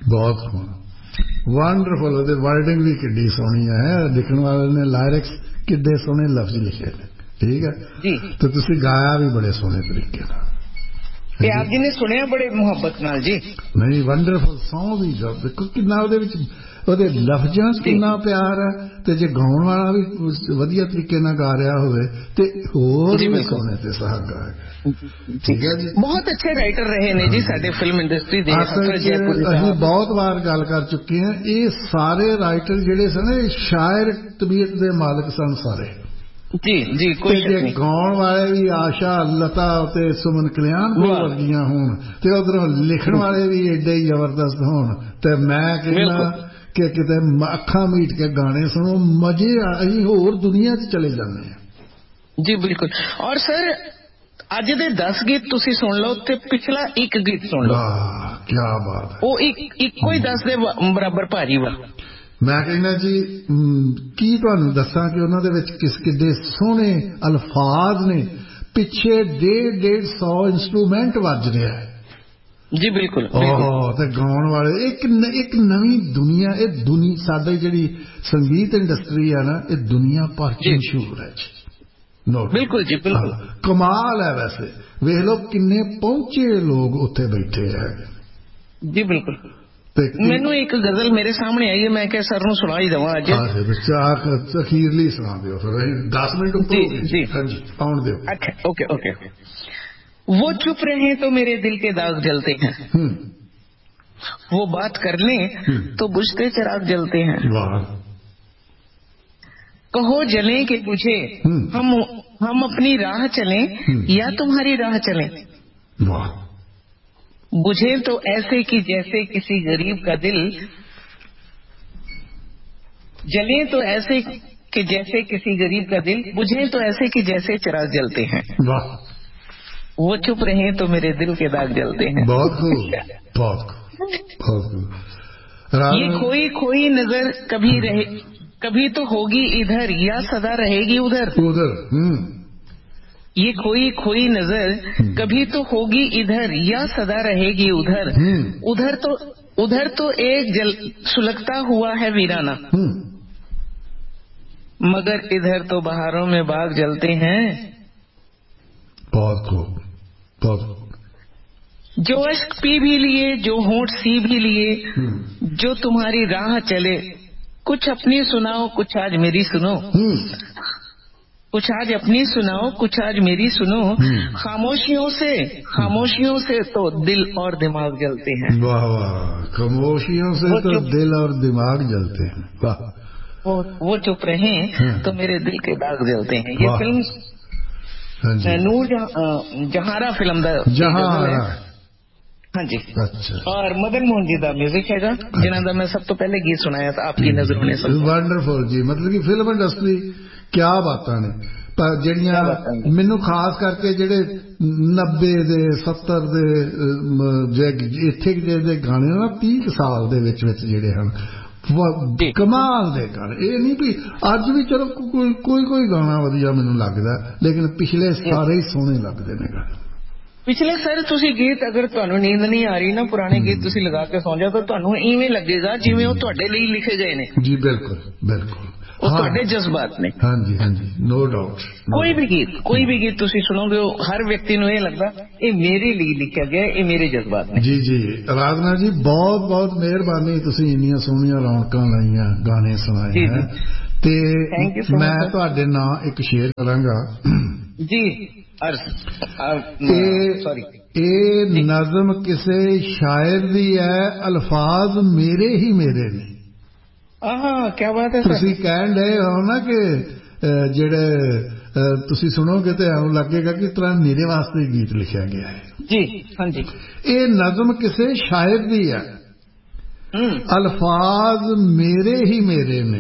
बहुत wonderful. Wording भी किड्डी सोहनी है, लिखण वाले ने लायरिक्स किड्डे सोहने लफ्ज लिखे ने, ठीक है जी। तो तुसी गाया भी बड़े सोहने तरीके नाल, ते आप जी ने सुनिया बड़े मुहब्बत नाल जी। नहीं वंडरफुल सॉन्ग भी देखो कितना ਉਹਦੇ ਵਿੱਚ ਉਹਦੇ ਲਫ਼ਜ਼ਾਂ 'ਚ ਕਿੰਨਾ ਪਿਆਰ ਹੈ, ਤੇ ਜੇ ਗਾਉਣ ਵਾਲਾ ਵੀ ਵਧੀਆ ਤਰੀਕੇ ਨਾਲ ਗਾ ਰਿਹਾ ਹੋਵੇ ਤੇ ਹੋਰ ਵੀ ਸੋਹਣੇ ਤੇ ਸੁਹਾਗਾ ਹੈ। ਠੀਕ ਹੈ ਜੀ, ਬਹੁਤ ਅੱਛੇ ਰਾਈਟਰ ਰਹੇ ਨੇ ਜੀ ਸਾਡੇ ਫਿਲਮ ਇੰਡਸਟਰੀ ਦੇ। ਅਸੀਂ ਬਹੁਤ ਵਾਰ ਗੱਲ ਕਰ ਚੁੱਕੇ ਹਾਂ, ਇਹ ਸਾਰੇ ਰਾਈਟਰ ਜਿਹੜੇ ਸਨ ਇਹ ਸ਼ਾਇਰ ਤਬੀਅਤ ਦੇ ਮਾਲਕ ਸਨ ਸਾਰੇ ਜੀ ਜੀ। ਕੋਈ ਜੇ ਗਾਉਣ ਵਾਲੇ ਵੀ ਆਸ਼ਾ ਲਤਾ ਤੇ ਸੁਮਨ ਕਲਿਆਣ ਵਰਗੀਆਂ ਹੋਣ ਤੇ ਉਧਰੋਂ ਲਿਖਣ ਵਾਲੇ ਵੀ ਏਡੇ ਹੀ ਜ਼ਬਰਦਸਤ ਹੋਣ ਤੇ ਮੈਂ ਕਹਿੰਦਾ ਕਿ ਕਿਤੇ ਅੱਖਾਂ ਮੀਟ ਕੇ ਗਾਣੇ ਸੁਣੋ, ਮਜ਼ੇ ਅਸੀਂ ਹੋਰ ਦੁਨੀਆ 'ਚ ਚਲੇ ਜਾਂਦੇ ਹਾਂ ਜੀ। ਬਿਲਕੁਲ। ਔਰ ਸਰ ਅੱਜ ਦੇ 10 ਗੀਤ ਤੁਸੀਂ ਸੁਣ ਲਓ ਤੇ ਪਿਛਲਾ ਇੱਕ ਗੀਤ ਸੁਣ ਲਓ, ਕੀ ਬਾਤ, ਉਹ ਇੱਕੋ ਹੀ 10 ਦੇ ਬਰਾਬਰ ਭਾਰੀ ਵਾ। ਮੈਂ ਕਹਿੰਦਾ ਜੀ ਕੀ ਤੁਹਾਨੂੰ ਦੱਸਾਂ ਕਿ ਉਹਨਾਂ ਦੇ ਵਿੱਚ ਕਿੱਡੇ ਸੋਹਣੇ ਅਲਫਾਜ਼ ਨੇ, ਪਿੱਛੇ 150 ਇੰਸਟਰੂਮੈਂਟ ਵੱਜ ਰਿਹਾ ਹੈ ਜੀ। ਬਿਲਕੁਲ। ਤੇ ਗਾਉਣ ਵਾਲੇ ਇੱਕ ਨਵੀਂ ਦੁਨੀਆ, ਇਹ ਸਾਡੇ ਜਿਹੜੀ ਸੰਗੀਤ ਇੰਡਸਟਰੀ ਹੈ ਨਾ, ਇਹ ਦੁਨੀਆ ਭਰ 'ਚ ਮਸ਼ਹੂਰ ਹੈ ਜੀ। ਬਿਲਕੁਲ ਜੀ, ਬਿਲਕੁਲ ਕਮਾਲ ਹੈ। ਵੈਸੇ ਵੇਖ ਲਓ ਕਿੰਨੇ ਪਹੁੰਚੇ ਲੋਕ ਉੱਥੇ ਬੈਠੇ ਹੈ ਜੀ। ਬਿਲਕੁਲ। ਮੈਨੂੰ ਇੱਕ ਗਜ਼ਲ ਮੇਰੇ ਸਾਹਮਣੇ ਆਈ ਹੈ, ਮੈਂ ਕਿਹਾ ਸਰ ਨੂੰ ਸੁਣਾ ਹੀ ਦੇਵਾਂ ਅੱਜ। ਅਖੀਰਲੀ ਸੁਣਾ ਦਿਓ ਫਿਰ, 10 ਮਿੰਟ ਉੱਪਰ ਹੋ ਗਏ ਜੀ। ਹਾਂਜੀ ਆਉਣ ਦਿਓ। ਅੱਛਾ, ਓਕੇ ਓਕੇ। वो चुप रहे तो मेरे दिल के दाग जलते हैं, वो बात कर लें तो बुझते चिराग जलते हैं। कहो जले के बुझे हम अपनी राह चलें या तुम्हारी राह चलें। बुझे तो ऐसे कि जैसे किसी गरीब का दिल, जले तो ऐसे कि जैसे किसी गरीब का दिल, बुझे तो ऐसे कि जैसे चिराग जलते हैं। वो चुप रहे तो मेरे दिल के दाग जलते हैं। बहुत खूब, बहुत खूब। ये खोई खोई नजर कभी तो होगी इधर या सदा रहेगी उधर। ये खोई खोई नजर कभी तो होगी इधर या सदा रहेगी उधर। उधर तो एक सुलगता हुआ है वीराना, मगर इधर तो बहारों में बाग जलते हैं। बहुत खूब, बहुत खूब। जो अश्क पी भी लिए, जो होंठ सी भी लिए, जो तुम्हारी राह चले, कुछ अपनी सुनाओ कुछ आज मेरी सुनो। कुछ आज अपनी सुनाओ कुछ आज मेरी सुनो। खामोशियों से तो दिल और दिमाग जलते हैं। वाह वाह, खामोशियों से तो दिल और दिमाग जलते हैं। वाह। वो चुप रहे तो मेरे दिल के दाग जलते हैं। ये फिल्म ਨੂਰ ਜਹਾਰਾ ਫਿਲਮ ਦਾ ਜਹਾਰਾ, ਹਾਂਜੀ। ਅੱਛਾ। ਔਰ ਮਦਨ ਮੋਹਨ ਜੀ ਦਾ ਮਿਊਜ਼ਿਕ ਹੈਗਾ, ਜਿਨ੍ਹਾਂ ਦਾ ਮੈਂ ਸਭ ਤੋਂ ਪਹਿਲੇ ਗੀਤ ਸੁਣਾਇਆ ਤਾਂ ਆਪਕੀ ਨਜ਼ਰੋਂ ਨੇ। ਵੰਡਰਫੁਲ ਜੀ। ਮਤਲਬ ਕਿ ਫਿਲਮ ਇੰਡਸਟਰੀ ਕਿਆ ਬਾਤਾਂ ਨੇ, ਪਰ ਜਿਹੜੀਆਂ ਮੈਨੂੰ ਖਾਸ ਕਰਕੇ ਜਿਹੜੇ 90 ਦੇ 70 ਦੇ ਇੱਥੇ ਦੇ ਗਾਣੇ ਨਾ 30 ਸਾਲ ਦੇ ਵਿੱਚ ਜਿਹੜੇ ਹਨ ਕਮਾਲ ਦੇ ਗਾਣੇ। ਇਹ ਨਹੀਂ ਵੀ ਅੱਜ ਵੀ ਚਲੋ ਕੋਈ ਗਾਣਾ ਵਧੀਆ ਮੈਨੂੰ ਲੱਗਦਾ, ਲੇਕਿਨ ਪਿਛਲੇ ਸਾਰੇ ਹੀ ਸੋਹਣੇ ਲੱਗਦੇ ਨੇ ਗਾਣੇ। ਪਿਛਲੇ ਸਰ ਤੁਸੀਂ ਗੀਤ ਅਗਰ ਤੁਹਾਨੂੰ ਨੀਂਦ ਨਹੀਂ ਆ ਰਹੀ ਨਾ, ਪੁਰਾਣੇ ਗੀਤ ਤੁਸੀਂ ਲਗਾ ਕੇ ਸੌਂ ਜਾਓ ਤਾਂ ਤੁਹਾਨੂੰ ਇਵੇਂ ਲੱਗੇਗਾ ਜਿਵੇਂ ਉਹ ਤੁਹਾਡੇ ਲਈ ਲਿਖੇ ਗਏ ਨੇ ਜੀ। ਬਿਲਕੁਲ ਬਿਲਕੁਲ, ਉਹ ਤੁਹਾਡੇ ਜਜ਼ਬਾਤ ਨੇ। ਹਾਂਜੀ ਹਾਂਜੀ, ਨੋ ਡਾਊਟ। ਕੋਈ ਵੀ ਗੀਤ ਤੁਸੀਂ ਸੁਣੋਗੇ ਉਹ ਹਰ ਵਿਅਕਤੀ ਨੂੰ ਇਹ ਲੱਗਦਾ ਇਹ ਮੇਰੇ ਲਈ ਲਿਖਿਆ ਗਿਆ, ਇਹ ਮੇਰੇ ਜਜ਼ਬਾਤ ਨੇ। ਜੀ ਜੀ। ਰਾਧਨਾ ਜੀ ਬਹੁਤ ਬਹੁਤ ਮਿਹਰਬਾਨੀ, ਤੁਸੀਂ ਇੰਨੀਆਂ ਸੋਹਣੀਆਂ ਰੌਣਕਾਂ ਲਾਈਆਂ, ਗਾਣੇ ਸੁਣਾਏ ਹੈ। ਤੇ ਮੈਂ ਤੁਹਾਡੇ ਨਾਲ ਇੱਕ ਸ਼ੇਅਰ ਕਰਾਂਗਾ ਜੀ। ਇਹ ਨਜ਼ਮ ਕਿਸੇ ਸ਼ਾਇਰ ਦੀ ਹੈ, ਅਲਫਾਜ਼ ਮੇਰੇ ਹੀ ਮੇਰੇ ਨੇ। ਕਿਆ ਬਾਤ ਹੈ। ਤੁਸੀਂ ਕਹਿਣ ਡਏ ਹੋ ਨਾ ਕਿ ਜਿਹੜੇ ਤੁਸੀਂ ਸੁਣੋਗੇ ਤੇ ਐਂ ਲੱਗੇਗਾ ਕਿ ਤਰ੍ਹਾਂ ਮੇਰੇ ਵਾਸਤੇ ਗੀਤ ਲਿਖਿਆ ਗਿਆ ਹੈ ਜੀ। ਹਾਂਜੀ। ਇਹ ਨਜ਼ਮ ਕਿਸੇ ਸ਼ਾਇਰ ਦੀ ਹੈ, ਅਲਫਾਜ਼ ਮੇਰੇ ਹੀ ਮੇਰੇ ਨੇ,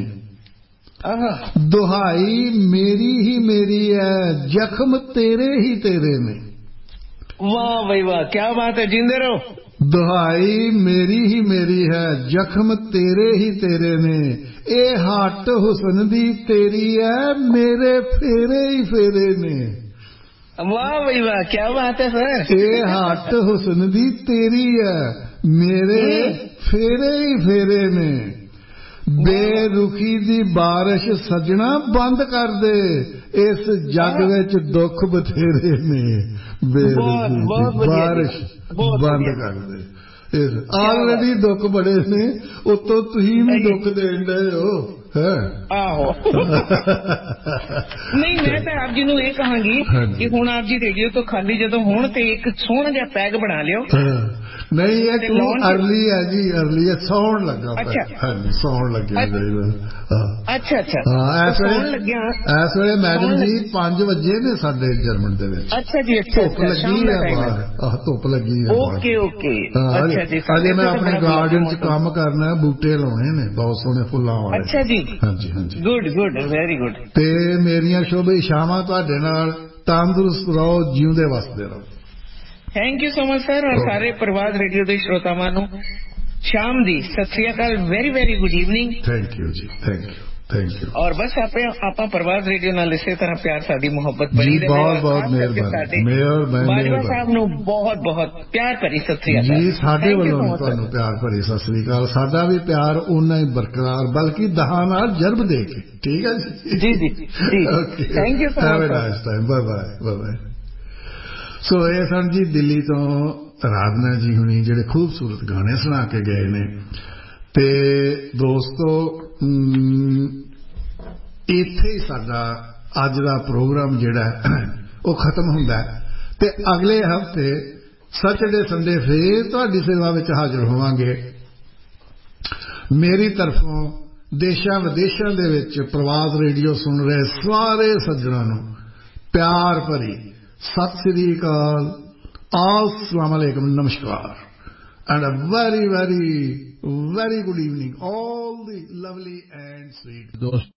ਦੁਹਾਈ ਮੇਰੀ ਹੀ ਮੇਰੀ ਹੈ, ਜ਼ਖਮ ਤੇਰੇ ਹੀ ਤੇਰੇ ਨੇ। ਵਾਹ ਬਈ ਵਾਹ, ਕਿਆ ਬਾਤ ਹੈ, ਜਿੰਦੇ ਰਹੋ। ਦੁਹਾਈ ਮੇਰੀ ਹੀ ਮੇਰੀ ਹੈ, ਜ਼ਖਮ ਤੇਰੇ ਹੀ ਤੇਰੇ ਨੇ, ਇਹ ਹੱਟ ਹੁਸਨ ਦੀ ਤੇਰੀ ਹੈ, ਮੇਰੇ ਫੇਰੇ ਹੀ ਫੇਰੇ ਨੇ। ਵਾਹ ਬਈ ਵਾਹ, ਕਿਆ ਬਾਤ ਹੈ ਸਰ। ਇਹ ਹੱਟ ਹੁਸਨ ਦੀ ਤੇਰੀ ਹੈ, मेरे फेरे ही फेरे ने बेरुखी दी बारिश सजना बंद कर दे इस जग विच दुख बथेरे ने बेरुखी दी बारिश बंद कर दे ऑलरेडी दुख बड़े ने उतो तुसीं भी दुख देण दे हो आहो नहीं मैं तो आप जी नूं ये कहांगी कि हुण आप जी रेडियो तो खाली जदों होण ते एक सोहना जिहा पैग बना लियो नहीं ये तू अर्ली है जी अर्ली है सौण लगा हाँ जी सौण लगे अच्छा अच्छा इस वेले मैडम जी 5 बजे ने साडे जर्मन दे विच अच्छा जी अच्छा धुप लगी है बाहर धुप लगी है ओके ओके अच्छा जी अजे मैं अपने गार्डन च काम करना है बूटे लाने ने बहुत सोहने फुल्लां वाले अच्छा जी हाँ जी हाँ जी गुड गुड वेरी गुड ते मेरियां शुभ इच्छावां तुहाडे नाल तंदुरुस्त रहो जीउंदे वसदे रहो thank you so much sir और सारे प्रवाद रेडियो के श्रोतावां नूं शाम दी सत श्री अकाल very very good evening thank you ji thank you और बस आप प्रवाद रेडियो नाल इसे तरह प्यार साडी मोहब्बत बनी रहे बहुत बहुत मेहरबानी बाजवा साहब नूं बहुत बहुत प्यार भरी सत श्री अकाल जी साडे वल्लों तुहानूं प्यार भरी सत श्री अकाल साडा भी प्यार उन्ना ही बरकरार बल्कि 10 नाल जरब दे के ठीक है जी जी जी thank you so much nice time bye bye सो ये सन जी दिल्ली तो राधना जी हुणी जिहड़े खूबसूरत गाने सुना के गए ने ते दोस्तों इत्थे ही साडा अज दा प्रोग्राम जिहड़ा वो खत्म हुंदा है ते अगले हफ्ते सैटरडे संडे फिर तुहाडी सेवा विच हाजिर होवांगे मेरी तरफों देशां विदेशां दे विच प्रवाद रेडियो सुन रहे सारे सज्जणां नूं प्यार भरी सत श्री अकाल अस्सलाम वालेकुम नमस्कार and a very very very good evening all the lovely and sweet